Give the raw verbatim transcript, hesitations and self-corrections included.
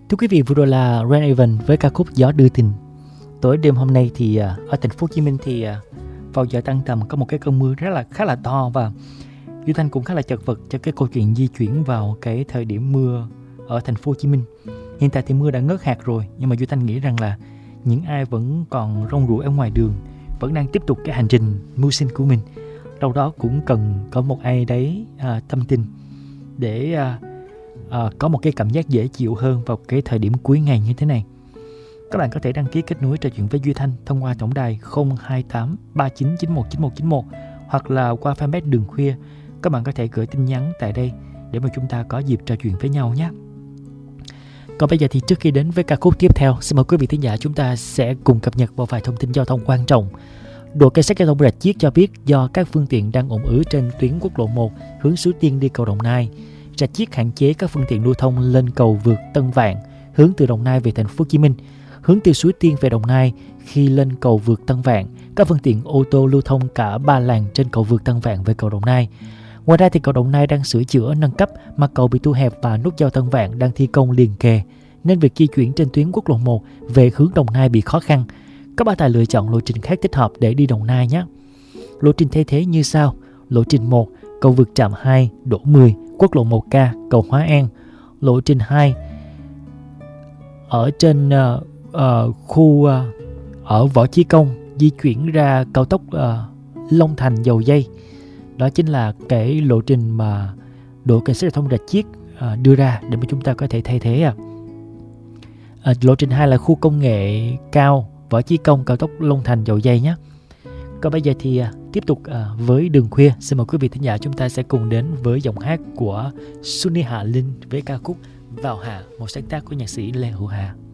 Thưa quý vị, vừa rồi là Rain Evans với ca khúc Gió Đưa Tình. Tối đêm hôm nay thì ở thành phố Hồ Chí Minh thì vào giờ tan tầm có một cái cơn mưa rất là khá là to, và Duy Thanh cũng khá là chật vật cho cái câu chuyện di chuyển vào cái thời điểm mưa ở thành phố Hồ Chí Minh. Hiện tại thì mưa đã ngớt hạt rồi, nhưng mà Duy Thanh nghĩ rằng là những ai vẫn còn rong ruổi ở ngoài đường, vẫn đang tiếp tục cái hành trình mưu sinh của mình, đâu đó cũng cần có một ai đấy à, tâm tình để à, à, có một cái cảm giác dễ chịu hơn vào cái thời điểm cuối ngày như thế này. Các bạn có thể đăng ký kết nối trò chuyện với Duy Thanh thông qua tổng đài không hai tám ba chín chín một chín một chín một hoặc là qua fanpage Đường Khuya. Các bạn có thể gửi tin nhắn tại đây để mà chúng ta có dịp trò chuyện với nhau nhé. Còn bây giờ thì trước khi đến với ca khúc tiếp theo, xin mời quý vị thính giả chúng ta sẽ cùng cập nhật một vài thông tin giao thông quan trọng. Đội cảnh sát giao thông Rạch Chiếc cho biết do các phương tiện đang ùn ứ trên tuyến quốc lộ một hướng Suối Tiên đi cầu Đồng Nai, Rạch Chiếc hạn chế các phương tiện lưu thông lên cầu vượt Tân Vạn hướng từ Đồng Nai về thành phố Hồ Chí Minh. Hướng từ Suối Tiên về Đồng Nai, khi lên cầu vượt Tân Vạn, các phương tiện ô tô lưu thông cả ba làn trên cầu vượt Tân Vạn về cầu Đồng Nai. Ngoài ra thì cầu Đồng Nai đang sửa chữa nâng cấp, mà cầu bị thu hẹp và nút giao Tân Vạn đang thi công liền kề, nên việc di chuyển trên tuyến quốc lộ một về hướng Đồng Nai bị khó khăn. Các bạn hãy lựa chọn lộ trình khác thích hợp để đi Đồng Nai nhé. Lộ trình thay thế như sau: lộ trình một, cầu vượt Trạm hai, Đỗ mười, quốc lộ một K, cầu Hóa An. Lộ trình hai, ở trên uh, uh, khu uh, ở Võ Chí Công, di chuyển ra cao tốc uh, Long Thành Dầu Dây. Đó chính là cái lộ trình mà đội cảnh sát giao thông Rạch Chiếc uh, đưa ra để mà chúng ta có thể thay thế. À. Uh, lộ trình hai là khu công nghệ cao Võ Chí Công, cao tốc Long Thành Dầu Dây nhé. Còn bây giờ thì uh, tiếp tục uh, với Đường Khuya. Xin mời quý vị thính giả chúng ta sẽ cùng đến với giọng hát của Sunny Hạ Linh với ca khúc Vào Hạ, một sáng tác của nhạc sĩ Lê Hữu Hà.